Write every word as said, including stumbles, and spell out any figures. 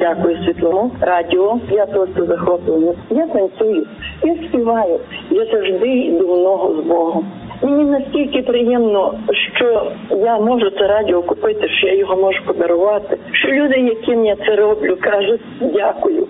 дякую Світлому радіо. Я просто захоплена. Я танцюю, я співаю. Я завжди йду в ногу з Богом. Мені настільки приємно, що я можу це радіо купити, що я його можу подарувати. Що люди, яким я це роблю, кажуть дякую.